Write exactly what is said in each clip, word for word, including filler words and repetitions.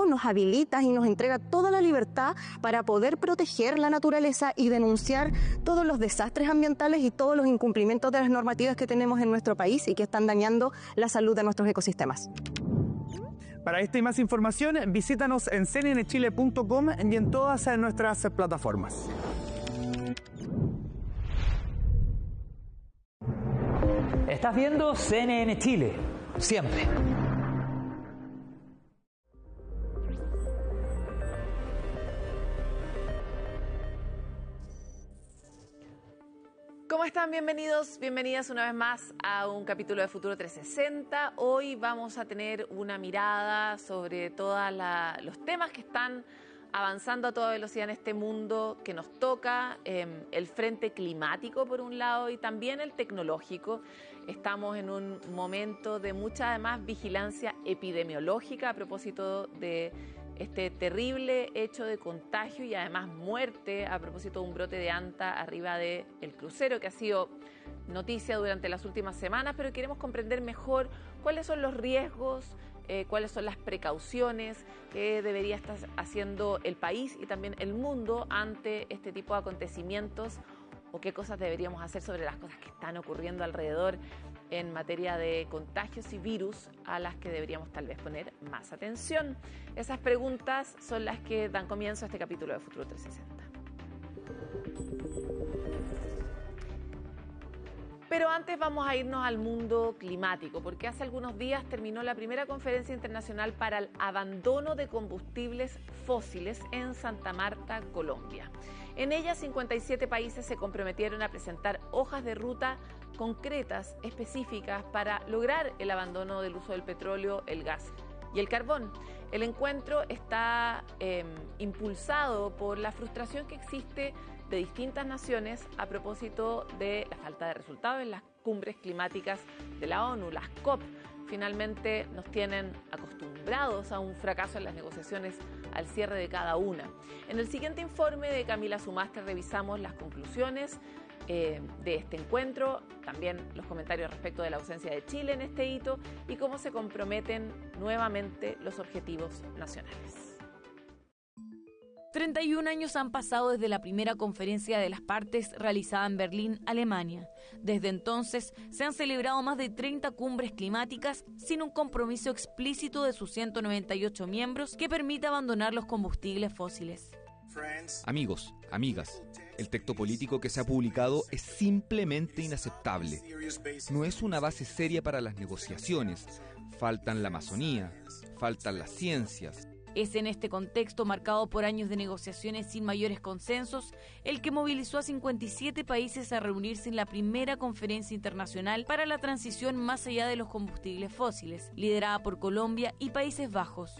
nos habilita y nos entrega toda la libertad para poder proteger la naturaleza y denunciar todos los desastres ambientales y todos los incumplimientos de las normativas que tenemos en nuestro país y que están dañando la salud de nuestros ecosistemas. Para esta y más información, visítanos en c n n chile punto com y en todas nuestras plataformas. Estás viendo C N N Chile, siempre. ¿Cómo están? Bienvenidos, bienvenidas una vez más a un capítulo de Futuro trescientos sesenta. Hoy vamos a tener una mirada sobre todos los temas que están avanzando a toda velocidad en este mundo que nos toca, eh, el frente climático por un lado y también el tecnológico. Estamos en un momento de mucha además vigilancia epidemiológica a propósito de este terrible hecho de contagio y además muerte a propósito de un brote de anta arriba del crucero que ha sido noticia durante las últimas semanas, pero queremos comprender mejor cuáles son los riesgos, eh, cuáles son las precauciones que debería estar haciendo el país y también el mundo ante este tipo de acontecimientos o qué cosas deberíamos hacer sobre las cosas que están ocurriendo alrededor en materia de contagios y virus a las que deberíamos tal vez poner más atención. Esas preguntas son las que dan comienzo a este capítulo de Futuro trescientos sesenta. Pero antes vamos a irnos al mundo climático, porque hace algunos días terminó la primera conferencia internacional para el abandono de combustibles fósiles en Santa Marta, Colombia. En ella, cincuenta y siete países se comprometieron a presentar hojas de ruta concretas, específicas, para lograr el abandono del uso del petróleo, el gas y el carbón. El encuentro está eh, impulsado por la frustración que existe de distintas naciones a propósito de la falta de resultados en las cumbres climáticas de la ONU, las COP. Finalmente nos tienen acostumbrados a un fracaso en las negociaciones al cierre de cada una. En el siguiente informe de Camila Sumastre revisamos las conclusiones eh, de este encuentro, también los comentarios respecto de la ausencia de Chile en este hito y cómo se comprometen nuevamente los objetivos nacionales. treinta y un años han pasado desde la primera conferencia de las partes realizada en Berlín, Alemania. Desde entonces se han celebrado más de treinta cumbres climáticas sin un compromiso explícito de sus ciento noventa y ocho miembros que permita abandonar los combustibles fósiles. Amigos, amigas, el texto político que se ha publicado es simplemente inaceptable. No es una base seria para las negociaciones. Faltan la Amazonía, faltan las ciencias. Es en este contexto marcado por años de negociaciones sin mayores consensos el que movilizó a cincuenta y siete países a reunirse en la primera conferencia internacional para la transición más allá de los combustibles fósiles, liderada por Colombia y Países Bajos.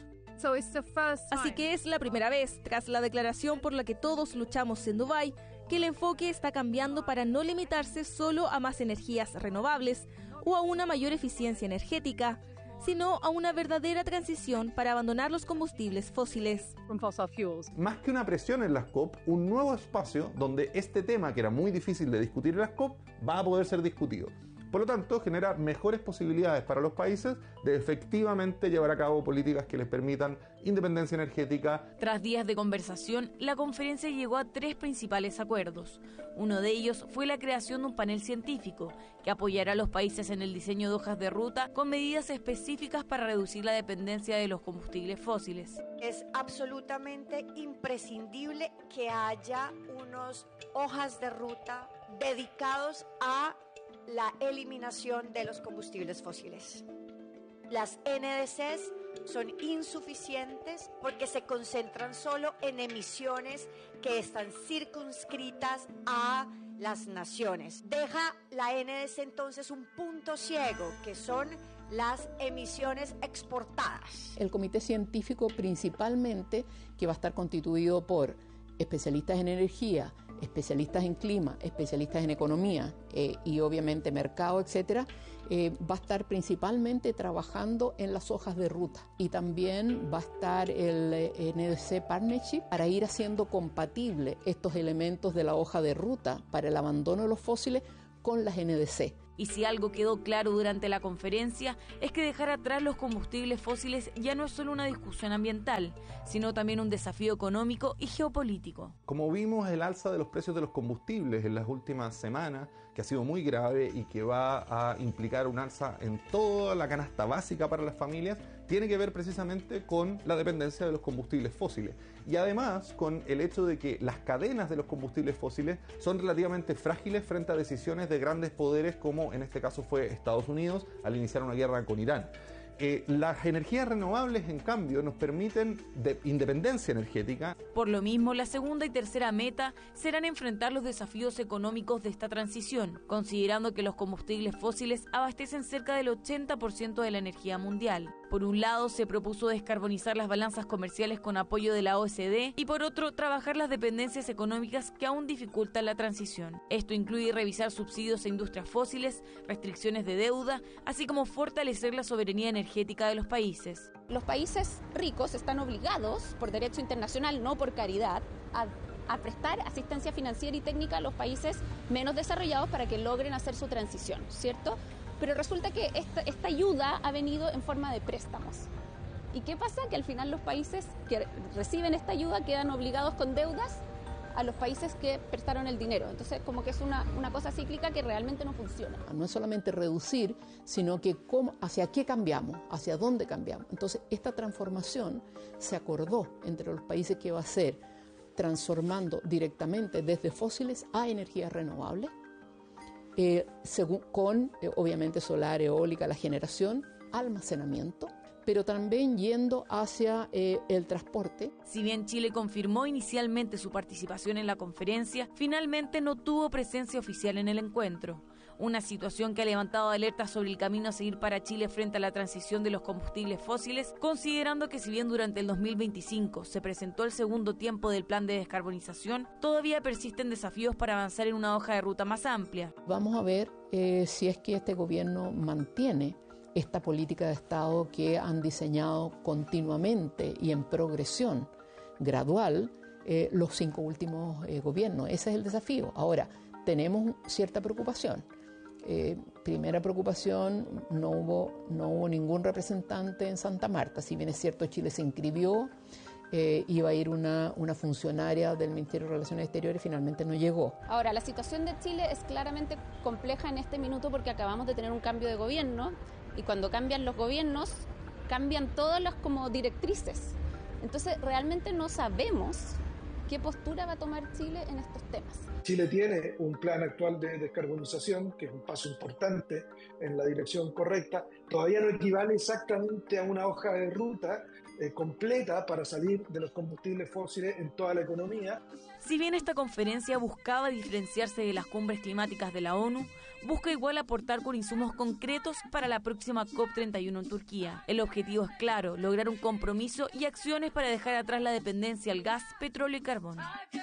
Así que es la primera vez, tras la declaración por la que todos luchamos en Dubái, que el enfoque está cambiando para no limitarse solo a más energías renovables o a una mayor eficiencia energética, sino a una verdadera transición para abandonar los combustibles fósiles. Más que una presión en las COP, un nuevo espacio donde este tema, que era muy difícil de discutir en las COP, va a poder ser discutido. Por lo tanto, genera mejores posibilidades para los países de efectivamente llevar a cabo políticas que les permitan independencia energética. Tras días de conversación, la conferencia llegó a tres principales acuerdos. Uno de ellos fue la creación de un panel científico que apoyará a los países en el diseño de hojas de ruta con medidas específicas para reducir la dependencia de los combustibles fósiles. Es absolutamente imprescindible que haya unas hojas de ruta dedicados a la eliminación de los combustibles fósiles. Las N D Cs son insuficientes porque se concentran solo en emisiones que están circunscritas a las naciones. Deja la N D C entonces un punto ciego, que son las emisiones exportadas. El comité científico principalmente, que va a estar constituido por especialistas en energía, especialistas en clima, especialistas en economía eh, y obviamente mercado, etcétera, eh, va a estar principalmente trabajando en las hojas de ruta, y también va a estar el eh, N D C Partnership para ir haciendo compatible estos elementos de la hoja de ruta para el abandono de los fósiles con las N D C. Y si algo quedó claro durante la conferencia es que dejar atrás los combustibles fósiles ya no es solo una discusión ambiental, sino también un desafío económico y geopolítico. Como vimos, el alza de los precios de los combustibles en las últimas semanas, que ha sido muy grave y que va a implicar un alza en toda la canasta básica para las familias, tiene que ver precisamente con la dependencia de los combustibles fósiles. Y además con el hecho de que las cadenas de los combustibles fósiles son relativamente frágiles frente a decisiones de grandes poderes como en este caso fue Estados Unidos al iniciar una guerra con Irán. Eh, las energías renovables, en cambio, nos permiten de independencia energética. Por lo mismo, la segunda y tercera meta serán enfrentar los desafíos económicos de esta transición, considerando que los combustibles fósiles abastecen cerca del ochenta por ciento de la energía mundial. Por un lado, se propuso descarbonizar las balanzas comerciales con apoyo de la O E C D y por otro, trabajar las dependencias económicas que aún dificultan la transición. Esto incluye revisar subsidios a industrias fósiles, restricciones de deuda, así como fortalecer la soberanía energética de los países. Los países ricos están obligados, por derecho internacional, no por caridad, a, a prestar asistencia financiera y técnica a los países menos desarrollados para que logren hacer su transición, ¿cierto? Pero resulta que esta, esta ayuda ha venido en forma de préstamos. ¿Y qué pasa? Que al final los países que reciben esta ayuda quedan obligados con deudas a los países que prestaron el dinero. Entonces, como que es una, una cosa cíclica que realmente no funciona. No es solamente reducir, sino que cómo, hacia qué cambiamos, hacia dónde cambiamos. Entonces, esta transformación se acordó entre los países que va a ser transformando directamente desde fósiles a energías renovables, eh, según, con, eh, obviamente, solar, eólica, la generación, almacenamiento, pero también yendo hacia eh, el transporte. Si bien Chile confirmó inicialmente su participación en la conferencia, finalmente no tuvo presencia oficial en el encuentro. Una situación que ha levantado alertas sobre el camino a seguir para Chile frente a la transición de los combustibles fósiles, considerando que si bien durante el dos mil veinticinco se presentó el segundo tiempo del plan de descarbonización, todavía persisten desafíos para avanzar en una hoja de ruta más amplia. Vamos a ver eh, si es que este gobierno mantiene esta política de Estado que han diseñado continuamente y en progresión gradual eh, los cinco últimos eh, gobiernos. Ese es el desafío. Ahora, tenemos cierta preocupación. Eh, primera preocupación, no hubo, no hubo ningún representante en Santa Marta. Si bien es cierto, Chile se inscribió, eh, iba a ir una, una funcionaria del Ministerio de Relaciones Exteriores, finalmente no llegó. Ahora, la situación de Chile es claramente compleja en este minuto porque acabamos de tener un cambio de gobierno. Y cuando cambian los gobiernos, cambian todas las como directrices. Entonces, realmente no sabemos qué postura va a tomar Chile en estos temas. Chile tiene un plan actual de descarbonización, que es un paso importante en la dirección correcta. Todavía no equivale exactamente a una hoja de ruta eh, completa para salir de los combustibles fósiles en toda la economía. Si bien esta conferencia buscaba diferenciarse de las cumbres climáticas de la ONU, busca igual aportar con insumos concretos para la próxima COP treinta y uno en Turquía. El objetivo es claro, lograr un compromiso y acciones para dejar atrás la dependencia al gas, petróleo y carbón.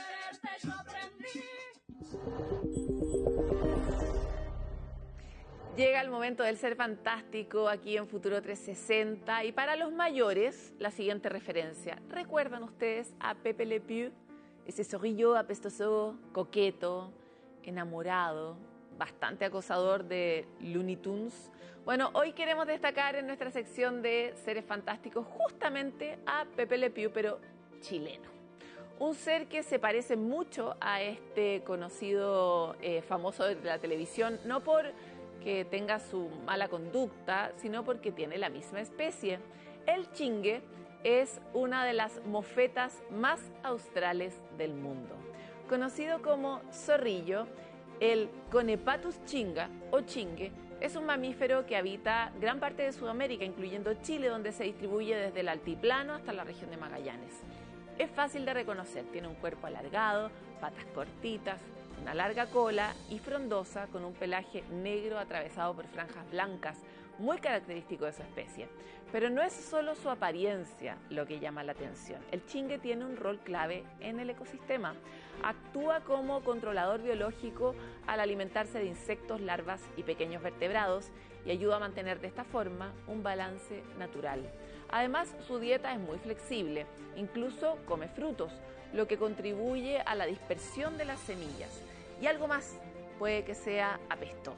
Llega el momento del ser fantástico aquí en Futuro trescientos sesenta y para los mayores la siguiente referencia. ¿Recuerdan ustedes a Pepe Le Pew? Ese zorrillo apestoso, coqueto, enamorado, bastante acosador de Looney Tunes. Bueno, hoy queremos destacar en nuestra sección de Seres Fantásticos justamente a Pepe Le Pew, pero chileno. Un ser que se parece mucho a este conocido eh, famoso de la televisión, no por que tenga su mala conducta, sino porque tiene la misma especie. El chingue es una de las mofetas más australes del mundo. Conocido como zorrillo, el Conepatus chinga o chingue es un mamífero que habita gran parte de Sudamérica, incluyendo Chile, donde se distribuye desde el altiplano hasta la región de Magallanes. Es fácil de reconocer, tiene un cuerpo alargado, patas cortitas, una larga cola y frondosa con un pelaje negro atravesado por franjas blancas, muy característico de su especie. Pero no es solo su apariencia lo que llama la atención. El chingue tiene un rol clave en el ecosistema. Actúa como controlador biológico al alimentarse de insectos, larvas y pequeños vertebrados y ayuda a mantener de esta forma un balance natural. Además, su dieta es muy flexible, incluso come frutos, lo que contribuye a la dispersión de las semillas. Y algo más, puede que sea apestoso.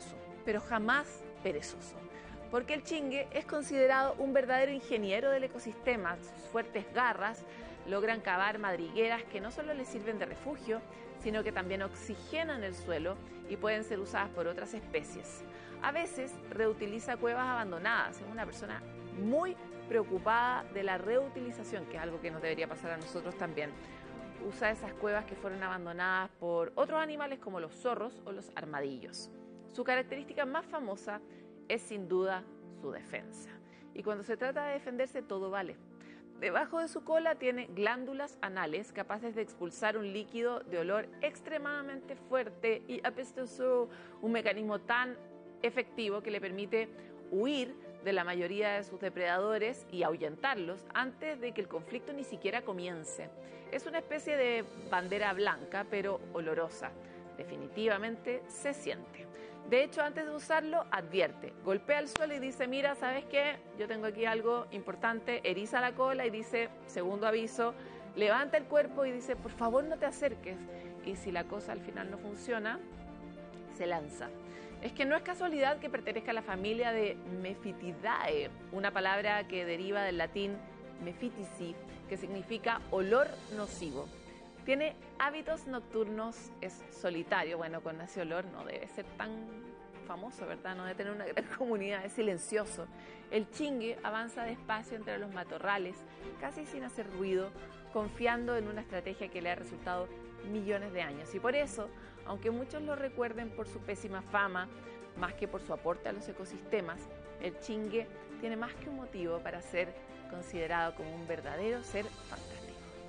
pero jamás perezoso. Porque el chingue es considerado un verdadero ingeniero del ecosistema. Sus fuertes garras logran cavar madrigueras que no solo le sirven de refugio, sino que también oxigenan el suelo y pueden ser usadas por otras especies. A veces reutiliza cuevas abandonadas. Es una persona muy preocupada de la reutilización, que es algo que nos debería pasar a nosotros también. Usa esas cuevas que fueron abandonadas por otros animales como los zorros o los armadillos. Su característica más famosa es sin duda su defensa. Y cuando se trata de defenderse, todo vale. Debajo de su cola tiene glándulas anales capaces de expulsar un líquido de olor extremadamente fuerte y apestoso, un mecanismo tan efectivo que le permite huir de la mayoría de sus depredadores y ahuyentarlos antes de que el conflicto ni siquiera comience. Es una especie de bandera blanca, pero olorosa. Definitivamente se siente. De hecho, antes de usarlo, advierte, golpea el suelo y dice, mira, ¿sabes qué? Yo tengo aquí algo importante, eriza la cola y dice, segundo aviso, levanta el cuerpo y dice, por favor no te acerques. Y si la cosa al final no funciona, se lanza. Es que no es casualidad que pertenezca a la familia de Mephitidae, una palabra que deriva del latín mephitici, que significa olor nocivo. Tiene hábitos nocturnos, es solitario. Bueno, con ese olor no debe ser tan famoso, ¿verdad? No debe tener una gran comunidad, es silencioso. El chingue avanza despacio entre los matorrales, casi sin hacer ruido, confiando en una estrategia que le ha resultado millones de años. Y por eso, aunque muchos lo recuerden por su pésima fama, más que por su aporte a los ecosistemas, el chingue tiene más que un motivo para ser considerado como un verdadero ser fantástico.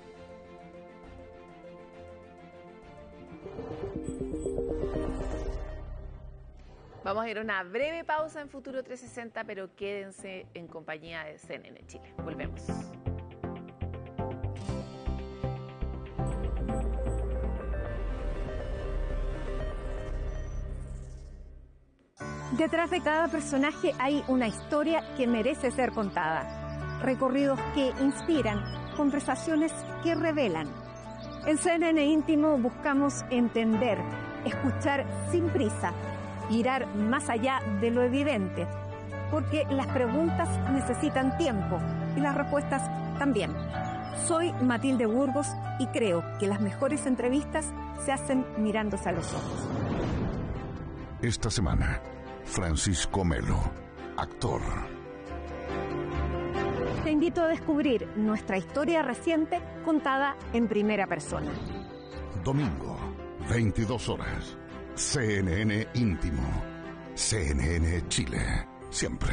Vamos a ir a una breve pausa en Futuro trescientos sesenta, pero quédense en compañía de C N N Chile. Volvemos. Detrás de cada personaje hay una historia que merece ser contada. Recorridos que inspiran, conversaciones que revelan. En C N N Íntimo buscamos entender, escuchar sin prisa, mirar más allá de lo evidente, porque las preguntas necesitan tiempo y las respuestas también. Soy Matilde Burgos y creo que las mejores entrevistas se hacen mirándose a los ojos. Esta semana, Francisco Melo, actor. Te invito a descubrir nuestra historia reciente contada en primera persona. Domingo, veintidós horas. C N N Íntimo. C N N Chile. Siempre.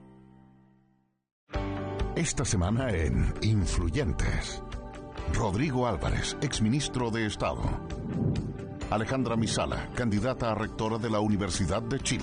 Esta semana en Influyentes. Rodrigo Álvarez, exministro de Estado. Alejandra Misala, candidata a rectora de la Universidad de Chile.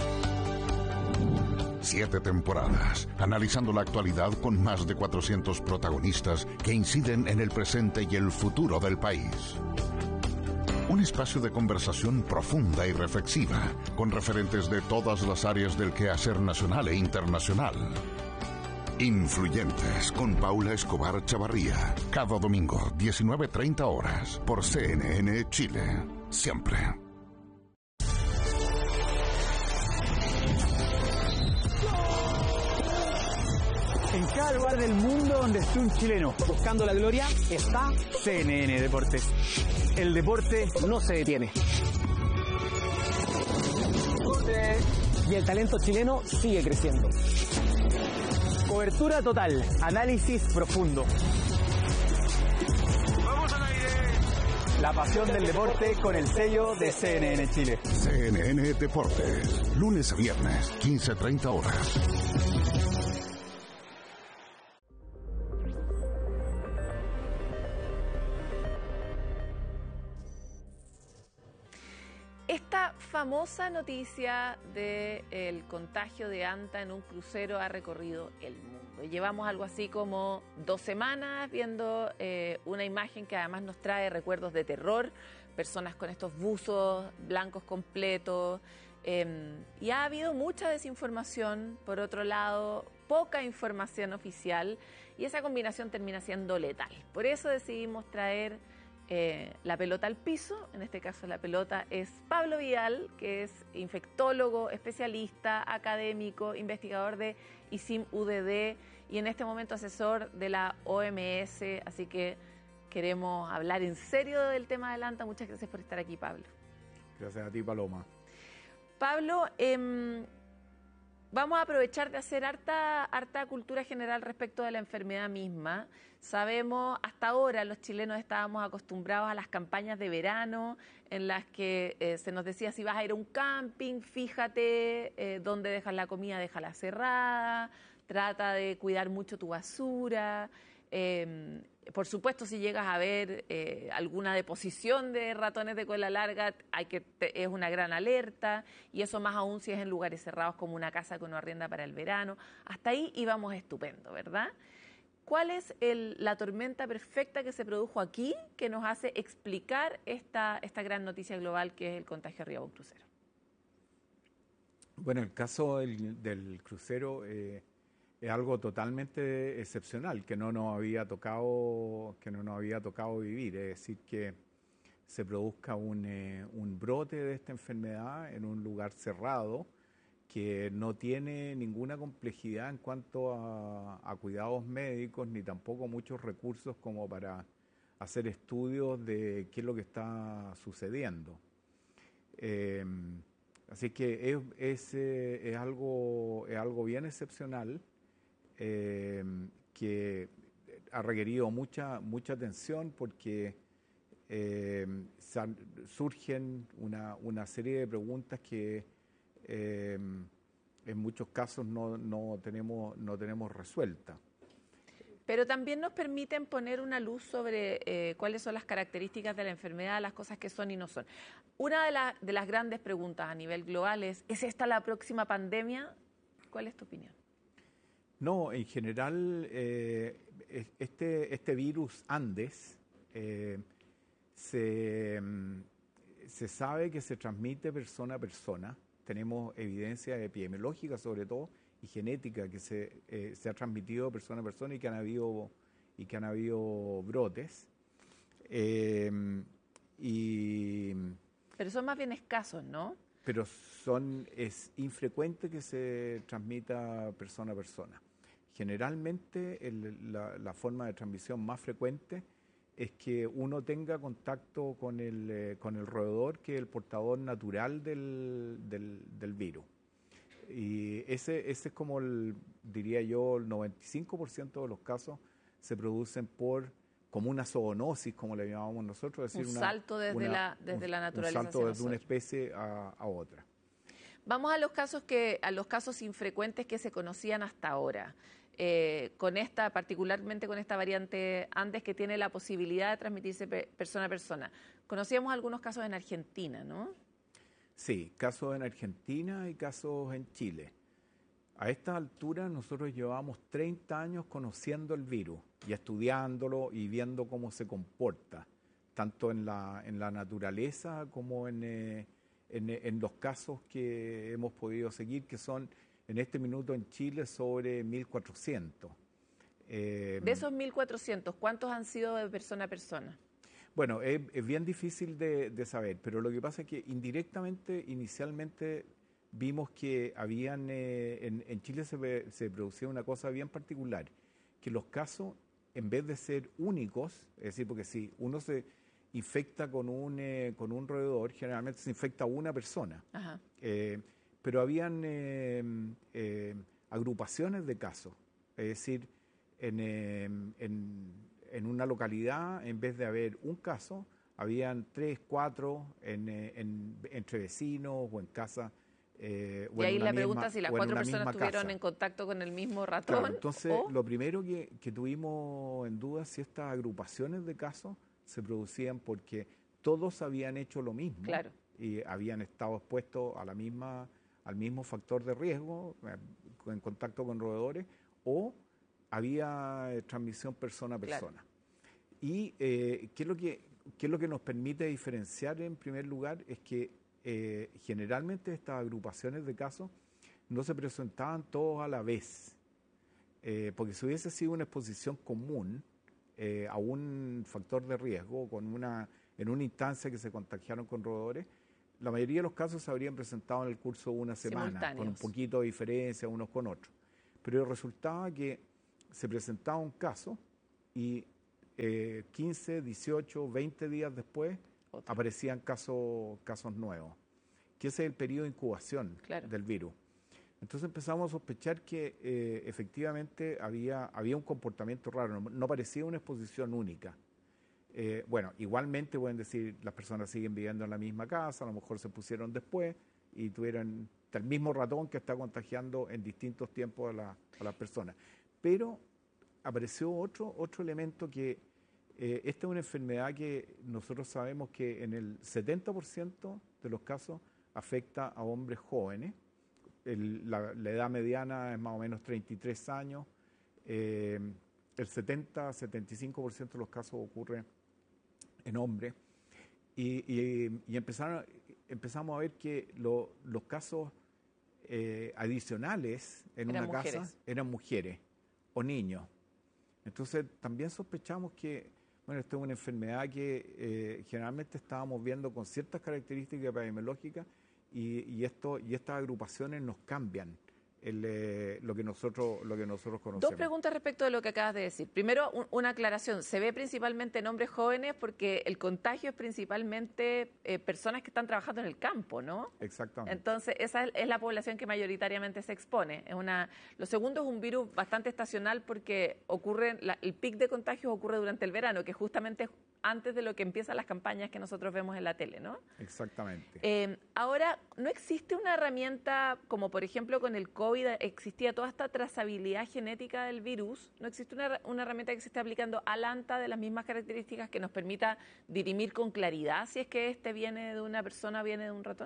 Siete temporadas, analizando la actualidad con más de cuatrocientos protagonistas que inciden en el presente y el futuro del país. Un espacio de conversación profunda y reflexiva, con referentes de todas las áreas del quehacer nacional e internacional. Influyentes, con Paula Escobar Chavarría. Cada domingo, diecinueve treinta horas, por C N N Chile. Siempre. En cada lugar del mundo donde esté un chileno buscando la gloria, está C N N Deportes. El deporte no se detiene. Y el talento chileno sigue creciendo. Cobertura total, análisis profundo. ¡Vamos al aire! La pasión del deporte con el sello de C N N Chile. C N N Deportes, lunes a viernes, quince treinta horas. Esta famosa noticia del contagio de Anta en un crucero ha recorrido el mundo. Llevamos algo así como dos semanas viendo eh, una imagen que además nos trae recuerdos de terror, personas con estos buzos blancos completos, eh, y ha habido mucha desinformación, por otro lado, poca información oficial, y esa combinación termina siendo letal. Por eso decidimos traer eh, la pelota al piso. En este caso la pelota es Pablo Vidal, que es infectólogo, especialista, académico, investigador de I C I M U D D y en este momento asesor de la O M S, así que queremos hablar en serio del tema de Lanta. Muchas gracias por estar aquí, Pablo. Gracias a ti, Paloma. Pablo, eh, vamos a aprovechar de hacer harta, harta cultura general respecto de la enfermedad misma. Sabemos, hasta ahora los chilenos estábamos acostumbrados a las campañas de verano en las que eh, se nos decía si vas a ir a un camping, fíjate eh, dónde dejas la comida, déjala cerrada, trata de cuidar mucho tu basura. Eh, por supuesto, si llegas a ver eh, alguna deposición de ratones de cola larga, hay que te, es una gran alerta, y eso más aún si es en lugares cerrados como una casa que uno arrienda para el verano. Hasta ahí íbamos estupendo, ¿verdad? ¿Cuál es el, la tormenta perfecta que se produjo aquí que nos hace explicar esta, esta gran noticia global que es el contagio arriba de un crucero? Bueno, el caso del, del crucero eh, es algo totalmente excepcional que no nos había tocado, que no nos había tocado vivir. Es decir, que se produzca un, eh, un brote de esta enfermedad en un lugar cerrado que no tiene ninguna complejidad en cuanto a, a cuidados médicos ni tampoco muchos recursos como para hacer estudios de qué es lo que está sucediendo. Eh, así que es, es, eh, es, algo, es algo bien excepcional. Eh, que ha requerido mucha mucha atención porque eh, surgen una, una serie de preguntas que eh, en muchos casos no, no tenemos no tenemos resueltas. Pero también nos permiten poner una luz sobre eh, cuáles son las características de la enfermedad, las cosas que son y no son. Una de, la, de las grandes preguntas a nivel global es, ¿es esta la próxima pandemia? ¿Cuál es tu opinión? No, en general, eh, este, este virus Andes eh, se, se sabe que se transmite persona a persona. Tenemos evidencia epidemiológica, sobre todo, y genética, que se, eh, se ha transmitido de persona a persona y que han habido, y que han habido brotes. Eh, y, Pero son más bien escasos, ¿no? Pero son, es infrecuente que se transmita persona a persona. Generalmente el, la, la forma de transmisión más frecuente es que uno tenga contacto con el, eh, con el roedor, que es el portador natural del, del, del virus. Y ese, ese es como, el, diría yo, el noventa y cinco por ciento de los casos se producen por, como una zoonosis, como le llamamos nosotros. Es decir, un una, salto desde, una, la, desde un, la naturaleza. Un salto desde una especie a, a otra. Vamos a los casos que a los casos infrecuentes que se conocían hasta ahora. Eh, con esta, particularmente con esta variante Andes, que tiene la posibilidad de transmitirse pe persona a persona. Conocíamos algunos casos en Argentina, ¿no? Sí, casos en Argentina y casos en Chile. A esta altura nosotros llevamos treinta años conociendo el virus y estudiándolo y viendo cómo se comporta, tanto en la, en la naturaleza como en, eh, en, en los casos que hemos podido seguir, que son en este minuto en Chile sobre mil cuatrocientos. Eh, de esos mil cuatrocientos, ¿cuántos han sido de persona a persona? Bueno, es, es bien difícil de, de saber, pero lo que pasa es que indirectamente, inicialmente, vimos que habían, eh, en, en Chile se, se producía una cosa bien particular, que los casos, en vez de ser únicos, es decir, porque si uno se infecta con un, eh, con un roedor, generalmente se infecta una persona. Ajá. Eh, pero habían eh, eh, agrupaciones de casos, es decir, en, eh, en, en una localidad, en vez de haber un caso, habían tres, cuatro en, en, entre vecinos o en casa. Eh, o y ahí en la misma, pregunta si las cuatro personas estuvieron casa. en contacto con el mismo ratón. Claro, entonces, o... lo primero que, que tuvimos en duda es si estas agrupaciones de casos se producían porque todos habían hecho lo mismo. Claro. Y habían estado expuestos a la misma... al mismo factor de riesgo, eh, en contacto con roedores, o había eh, transmisión persona a persona. Claro. Y eh, ¿qué, es lo que, qué es lo que nos permite diferenciar en primer lugar? Es que eh, generalmente estas agrupaciones de casos no se presentaban todos a la vez, eh, porque si hubiese sido una exposición común, eh, a un factor de riesgo, con una, en una instancia que se contagiaron con roedores, la mayoría de los casos se habrían presentado en el curso de una semana, con un poquito de diferencia unos con otros. Pero resultaba que se presentaba un caso y eh, quince, dieciocho, veinte días después Otro. aparecían casos, casos nuevos, que ese es el periodo de incubación claro. del virus. Entonces empezamos a sospechar que eh, efectivamente había, había un comportamiento raro, no, no parecía una exposición única. Eh, bueno, igualmente pueden decir, las personas siguen viviendo en la misma casa, a lo mejor se pusieron después y tuvieron el mismo ratón que está contagiando en distintos tiempos a, la, a las personas. Pero apareció otro, otro elemento que eh, esta es una enfermedad que nosotros sabemos que en el setenta por ciento de los casos afecta a hombres jóvenes. El, la, la edad mediana es más o menos treinta y tres años. Eh, el setenta a setenta y cinco por ciento de los casos ocurre en hombres. Y, y, y empezaron, empezamos a ver que lo, los casos eh, adicionales en eran una mujeres. casa eran mujeres o niños. Entonces también sospechamos que, bueno, esto es una enfermedad que eh, generalmente estábamos viendo con ciertas características epidemiológicas y, y, esto, y estas agrupaciones nos cambian el, eh, lo, que nosotros, lo que nosotros conocemos. Dos preguntas respecto de lo que acabas de decir. Primero, un, una aclaración. Se ve principalmente en hombres jóvenes porque el contagio es principalmente eh, personas que están trabajando en el campo, ¿no? Exactamente. Entonces, esa es, es la población que mayoritariamente se expone. Es una, lo segundo es un virus bastante estacional porque ocurre, la, el pic de contagios ocurre durante el verano, que justamente es antes de lo que empiezan las campañas que nosotros vemos en la tele, ¿no? Exactamente. Eh, ahora, ¿no existe una herramienta, como por ejemplo con el COVID existía toda esta trazabilidad genética del virus? ¿No existe una, una herramienta que se esté aplicando al ANTA de las mismas características que nos permita dirimir con claridad si es que este viene de una persona, viene de un ratón?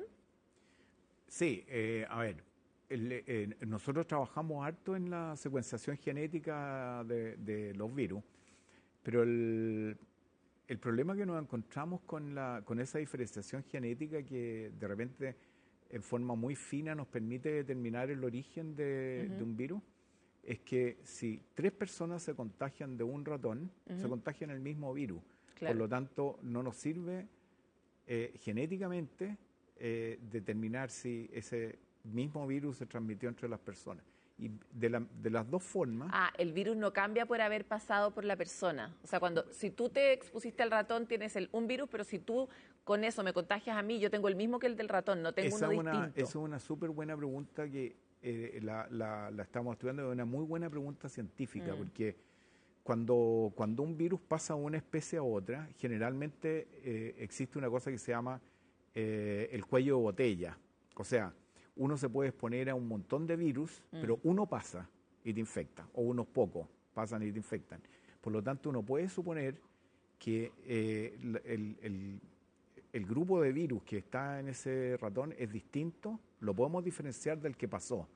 Sí, eh, a ver, el, eh, nosotros trabajamos harto en la secuenciación genética de, de los virus, pero el... El problema que nos encontramos con, la, con esa diferenciación genética que de repente en forma muy fina nos permite determinar el origen de, uh-huh. de un virus, es que si tres personas se contagian de un ratón, uh-huh. se contagian el mismo virus. Claro. Por lo tanto, no nos sirve eh, genéticamente eh, determinar si ese mismo virus se transmitió entre las personas. Y de, la, de las dos formas... Ah, el virus no cambia por haber pasado por la persona. O sea, cuando si tú te expusiste al ratón, tienes el, un virus, pero si tú con eso me contagias a mí, yo tengo el mismo que el del ratón, no tengo esa uno una, distinto. Esa es una súper buena pregunta que eh, la, la, la estamos estudiando, es una muy buena pregunta científica, mm. porque cuando, cuando un virus pasa de una especie a otra, generalmente eh, existe una cosa que se llama eh, el cuello de botella. O sea, uno se puede exponer a un montón de virus, mm. pero uno pasa y te infecta, o unos pocos pasan y te infectan. Por lo tanto, uno puede suponer que eh, el, el, el grupo de virus que está en ese ratón es distinto, lo podemos diferenciar del que pasó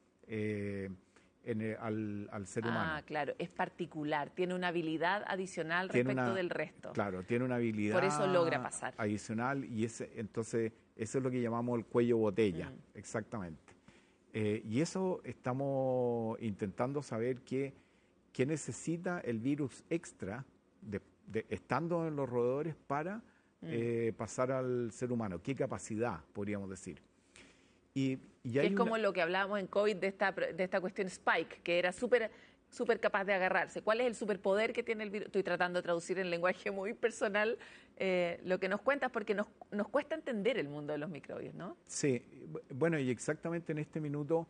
eh, en el, al, al ser humano. Ah, claro, es particular, tiene una habilidad adicional tiene respecto una, del resto. Claro, tiene una habilidad Por eso logra pasar. adicional y ese, entonces eso es lo que llamamos el cuello botella, mm. exactamente. Eh, y eso estamos intentando saber qué, qué necesita el virus extra de, de, estando en los roedores para mm. eh, pasar al ser humano, qué capacidad podríamos decir. Y, y hay es una... como lo que hablábamos en COVID de esta, de esta cuestión Spike, que era súper súper capaz de agarrarse. ¿Cuál es el superpoder que tiene el virus? Estoy tratando de traducir en lenguaje muy personal eh, lo que nos cuentas, porque nos, nos cuesta entender el mundo de los microbios, ¿no? Sí, bueno, y exactamente en este minuto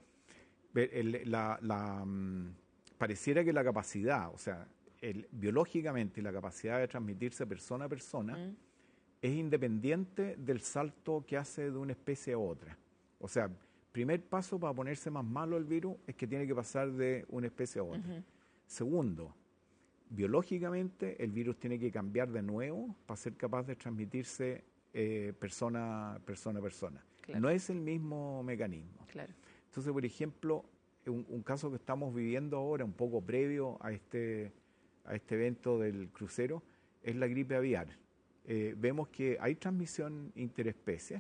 el, la, la, um, pareciera que la capacidad, o sea, el, biológicamente la capacidad de transmitirse persona a persona mm. es independiente del salto que hace de una especie a otra. O sea, primer paso para ponerse más malo el virus es que tiene que pasar de una especie a otra. Uh-huh. Segundo, biológicamente el virus tiene que cambiar de nuevo para ser capaz de transmitirse eh, persona, persona a persona. Claro. No es el mismo mecanismo. Claro. Entonces, por ejemplo, un, un caso que estamos viviendo ahora, un poco previo a este, a este evento del crucero, es la gripe aviar. Eh, vemos que hay transmisión interespecie.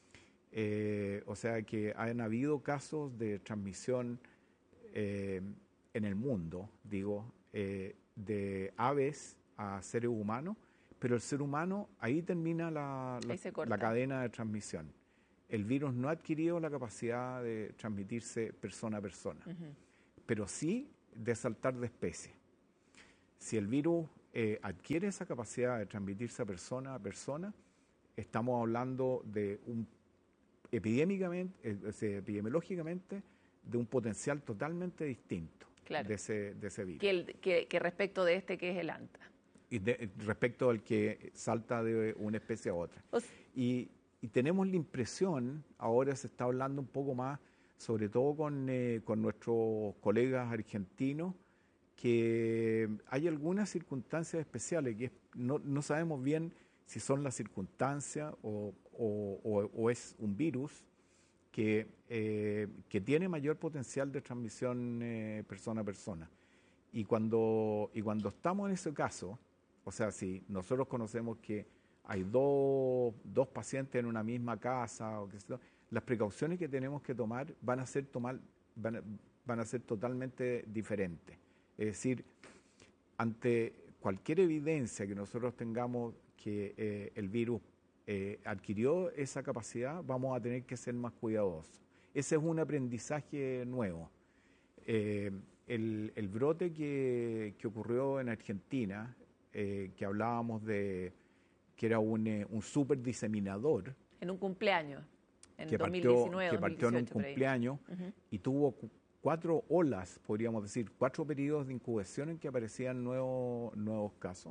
Eh, o sea que han habido casos de transmisión eh, en el mundo, digo, eh, de aves a seres humanos, pero el ser humano, ahí termina la, la, la cadena de transmisión. El virus no ha adquirido la capacidad de transmitirse persona a persona, uh-huh. pero sí de saltar de especie. Si el virus eh, adquiere esa capacidad de transmitirse a persona a persona, estamos hablando de un epidémicamente, eh, epidemiológicamente, de un potencial totalmente distinto claro. de, ese, de ese virus. Que, el, que, que respecto de este que es el anta. Y de, respecto al que salta de una especie a otra. O sea, y, y tenemos la impresión, ahora se está hablando un poco más, sobre todo con, eh, con nuestros colegas argentinos, que hay algunas circunstancias especiales que no, no sabemos bien si son las circunstancias o, o, o, o es un virus que, eh, que tiene mayor potencial de transmisión eh, persona a persona. Y cuando, y cuando estamos en ese caso, o sea, si nosotros conocemos que hay dos, dos pacientes en una misma casa, o que sea, las precauciones que tenemos que tomar van a ser, tomar, van a, van a ser totalmente diferentes. Es decir, ante cualquier evidencia que nosotros tengamos que eh, el virus eh, adquirió esa capacidad, vamos a tener que ser más cuidadosos. Ese es un aprendizaje nuevo. Eh, el, el brote que, que ocurrió en Argentina, eh, que hablábamos de que era un, eh, un super diseminador. En un cumpleaños, en que dos mil diecinueve, partió, que partió en un cumpleaños uh-huh. y tuvo cu cuatro olas, podríamos decir, cuatro periodos de incubación en que aparecían nuevos, nuevos casos.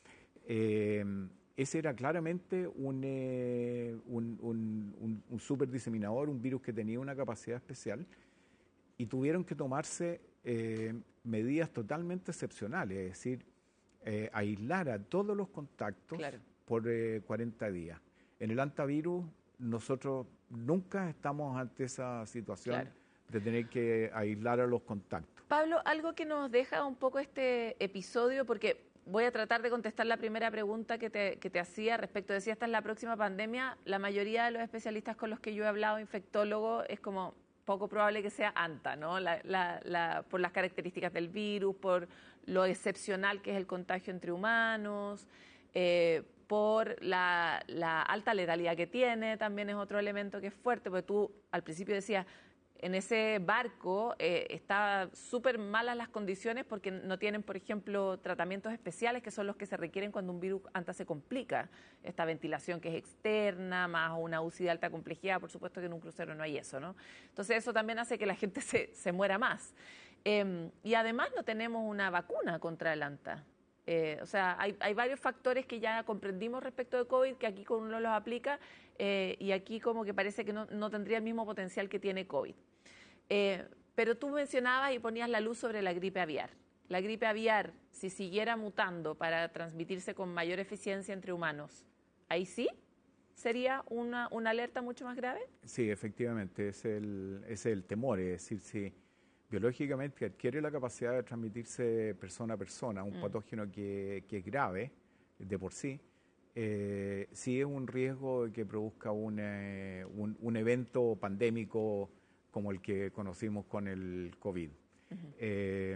Eh, ese era claramente un, eh, un, un, un, un super diseminador, un virus que tenía una capacidad especial, y tuvieron que tomarse eh, medidas totalmente excepcionales, es decir, eh, aislar a todos los contactos claro. por eh, cuarenta días. En el antivirus nosotros nunca estamos ante esa situación claro. de tener que aislar a los contactos. Pablo, algo que nos deja un poco este episodio, porque voy a tratar de contestar la primera pregunta que te, que te hacía respecto de si esta es la próxima pandemia. La mayoría de los especialistas con los que yo he hablado, infectólogos, es como poco probable que sea anta, ¿no? La, la, la, por las características del virus, por lo excepcional que es el contagio entre humanos, eh, por la, la alta letalidad que tiene, también es otro elemento que es fuerte, porque tú al principio decías, en ese barco eh, está súper malas las condiciones porque no tienen, por ejemplo, tratamientos especiales que son los que se requieren cuando un virus anta se complica. Esta ventilación que es externa, más una U C I de alta complejidad, por supuesto que en un crucero no hay eso, ¿no? Entonces eso también hace que la gente se, se muera más. Eh, y además no tenemos una vacuna contra el anta. Eh, o sea, hay, hay varios factores que ya comprendimos respecto de COVID que aquí uno los aplica eh, y aquí como que parece que no, no tendría el mismo potencial que tiene COVID. Eh, pero tú mencionabas y ponías la luz sobre la gripe aviar. La gripe aviar, si siguiera mutando para transmitirse con mayor eficiencia entre humanos, ¿ahí sí sería una, una alerta mucho más grave? Sí, efectivamente, es el, es el temor, es decir, si biológicamente adquiere la capacidad de transmitirse persona a persona, un mm. patógeno que, que es grave de por sí, eh, sí es un riesgo de que produzca un, eh, un, un evento pandémico como el que conocimos con el COVID. Uh-huh. eh,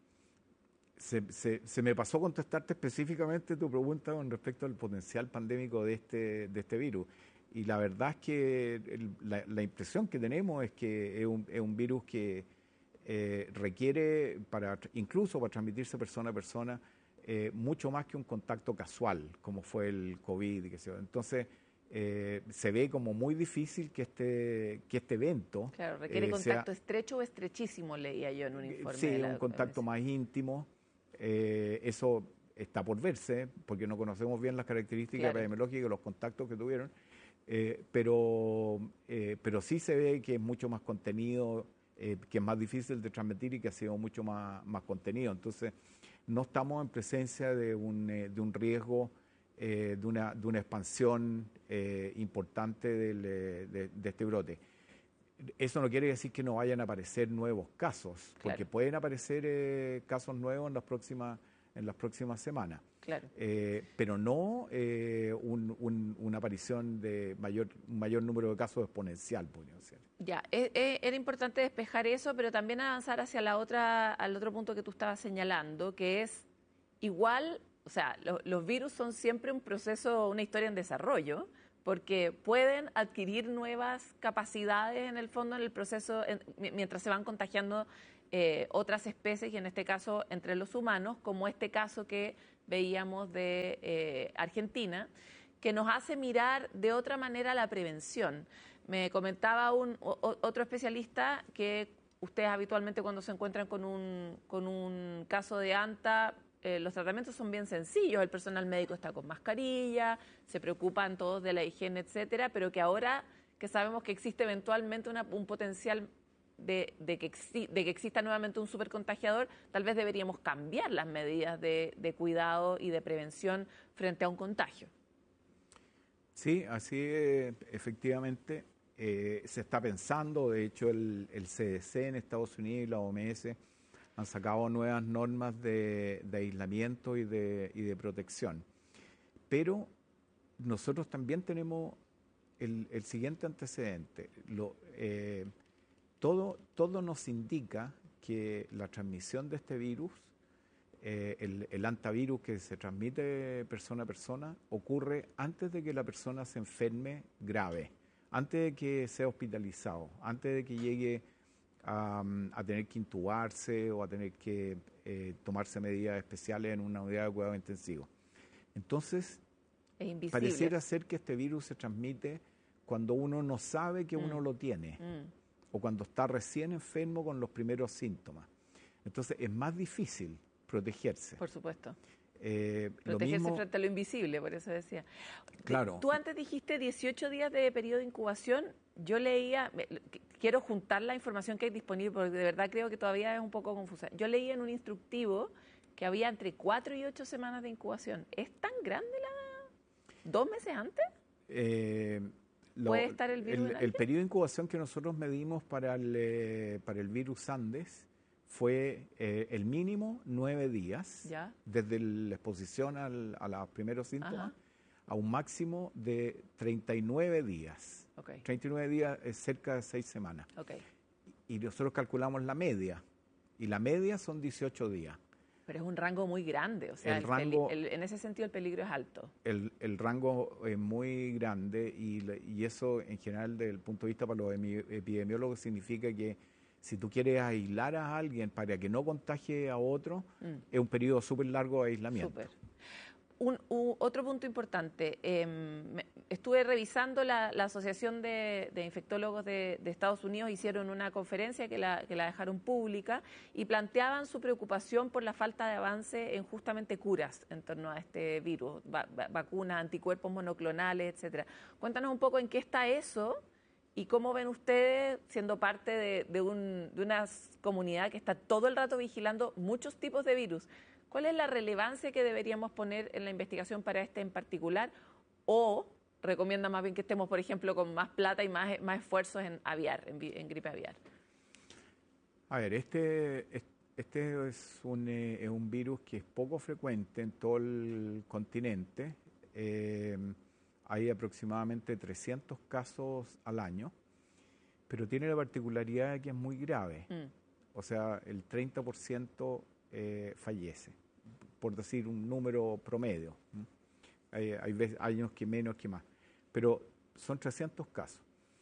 se, se, se me pasó contestarte específicamente tu pregunta con respecto al potencial pandémico de este, de este virus. Y la verdad es que el, la, la impresión que tenemos es que es un, es un virus que eh, requiere, para, incluso para transmitirse persona a persona, eh, mucho más que un contacto casual, como fue el COVID. Que se, entonces, Eh, se ve como muy difícil que este, que este evento... Claro, requiere eh, contacto sea, estrecho o estrechísimo, leía yo en un informe. Sí, de la un contacto O M S. Más íntimo. Eh, eso está por verse, porque no conocemos bien las características claro. epidemiológicas de los contactos que tuvieron, eh, pero, eh, pero sí se ve que es mucho más contenido, eh, que es más difícil de transmitir y que ha sido mucho más, más contenido. Entonces, no estamos en presencia de un, eh, de un riesgo... Eh, de, una, de una expansión eh, importante del, de, de este brote. Eso no quiere decir que no vayan a aparecer nuevos casos, porque claro. pueden aparecer eh, casos nuevos en las próximas, en las próximas semanas. Claro. Eh, pero no eh, un, un, una aparición de mayor, un mayor número de casos exponencial, podría ser. Ya, eh, eh, era importante despejar eso, pero también avanzar hacia la otra, al otro punto que tú estabas señalando, que es igual, o sea, lo, los virus son siempre un proceso, una historia en desarrollo, porque pueden adquirir nuevas capacidades en el fondo en el proceso, en, mientras se van contagiando eh, otras especies, y en este caso entre los humanos, como este caso que veíamos de eh, Argentina, que nos hace mirar de otra manera la prevención. Me comentaba un, o, otro especialista que ustedes habitualmente cuando se encuentran con un, con un caso de anta, eh, los tratamientos son bien sencillos, el personal médico está con mascarilla, se preocupan todos de la higiene, etcétera, pero que ahora que sabemos que existe eventualmente una, un potencial de, de, que exi, de que exista nuevamente un supercontagiador, tal vez deberíamos cambiar las medidas de, de cuidado y de prevención frente a un contagio. Sí, así es, efectivamente. Eh, se está pensando, de hecho el, el C D C en Estados Unidos y la O M S han sacado nuevas normas de, de aislamiento y de, y de protección. Pero nosotros también tenemos el, el siguiente antecedente. Lo, eh, todo, todo nos indica que la transmisión de este virus, eh, el, el antivirus que se transmite persona a persona, ocurre antes de que la persona se enferme grave, antes de que sea hospitalizado, antes de que llegue a, a tener que intubarse o a tener que eh, tomarse medidas especiales en una unidad de cuidado intensivo. Entonces, pareciera ser que este virus se transmite cuando uno no sabe que mm. uno lo tiene mm. o cuando está recién enfermo con los primeros síntomas. Entonces, es más difícil protegerse. Por supuesto. Eh, Protegerse lo mismo, frente a lo invisible, por eso decía. Claro. Tú antes dijiste dieciocho días de periodo de incubación. Yo leía, quiero juntar la información que hay disponible porque de verdad creo que todavía es un poco confusa. Yo leía en un instructivo que había entre cuatro y ocho semanas de incubación. ¿Es tan grande la... dos meses antes? Eh, lo, ¿Puede estar el virus? El, el periodo de incubación que nosotros medimos para el, eh, para el virus Andes fue eh, el mínimo nueve días, ¿ya? Desde la exposición al, a los primeros síntomas, ajá, a un máximo de treinta y nueve días. Okay. treinta y nueve días es cerca de seis semanas. Okay. Y nosotros calculamos la media, y la media son dieciocho días. Pero es un rango muy grande, o sea, el el rango, el, en ese sentido el peligro es alto. El, el rango es muy grande y, y eso en general desde el punto de vista para los epidemiólogos significa que si tú quieres aislar a alguien para que no contagie a otro, mm. es un periodo súper largo de aislamiento. Súper. Un, un, otro punto importante, eh, me, estuve revisando la, la Asociación de, de Infectólogos de, de Estados Unidos, hicieron una conferencia que la, que la dejaron pública y planteaban su preocupación por la falta de avance en justamente curas en torno a este virus, va, va, vacunas, anticuerpos monoclonales, etcétera. Cuéntanos un poco en qué está eso y cómo ven ustedes, siendo parte de, de, un, de una comunidad que está todo el rato vigilando muchos tipos de virus. ¿Cuál es la relevancia que deberíamos poner en la investigación para este en particular? ¿O recomienda más bien que estemos, por ejemplo, con más plata y más, más esfuerzos en aviar, en, en gripe aviar? A ver, este, este es, un, es un virus que es poco frecuente en todo el continente. Eh, hay aproximadamente trescientos casos al año, pero tiene la particularidad de que es muy grave. Mm. O sea, el treinta por ciento eh, fallece, por decir un número promedio. Hay, hay veces, años que menos que más, pero son trescientos casos.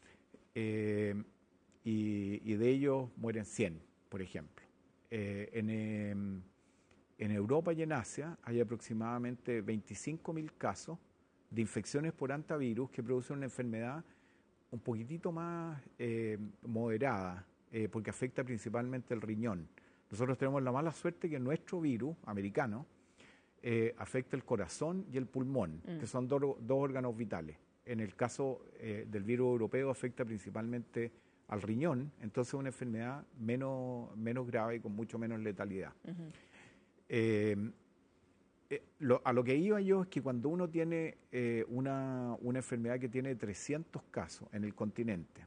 Eh, y, y de ellos mueren cien, por ejemplo. Eh, en, eh, en Europa y en Asia hay aproximadamente veinticinco mil casos de infecciones por antivirus que producen una enfermedad un poquitito más eh, moderada, eh, porque afecta principalmente el riñón. Nosotros tenemos la mala suerte que nuestro virus americano eh, afecta el corazón y el pulmón, mm. que son do, dos órganos vitales. En el caso eh, del virus europeo afecta principalmente al riñón, entonces es una enfermedad menos, menos grave y con mucho menos letalidad. Uh-huh. eh, eh, lo, a lo que iba yo es que cuando uno tiene eh, una, una enfermedad que tiene trescientos casos en el continente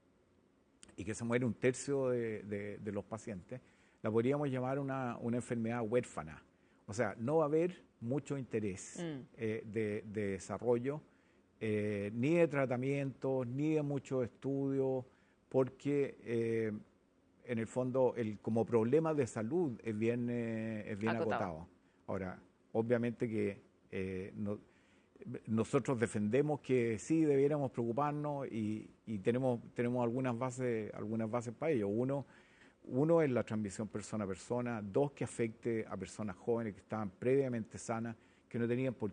y que se muere un tercio de, de, de los pacientes, la podríamos llamar una, una enfermedad huérfana. O sea, no va a haber mucho interés mm. eh, de, de desarrollo, eh, ni de tratamiento, ni de muchos estudios, porque eh, en el fondo el, como problema de salud es bien, eh, es bien acotado. acotado. Ahora, obviamente que eh, no, nosotros defendemos que sí debiéramos preocuparnos y, y tenemos, tenemos algunas bases, algunas bases para ello. Uno, uno es la transmisión persona a persona, dos, que afecte a personas jóvenes que estaban previamente sanas, que no tenían por